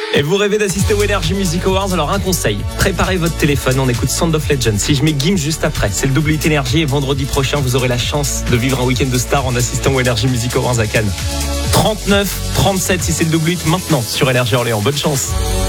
Et vous rêvez d'assister aux Energy Music Awards? Alors un conseil, préparez votre téléphone, on écoute Sound of Legend. Si je mets Gims juste après, c'est le double hit Energy et vendredi prochain, vous aurez la chance de vivre un week-end de star en assistant aux Energy Music Awards à Cannes. 39, 37 si c'est le double hit maintenant sur Energy Orléans. Bonne chance.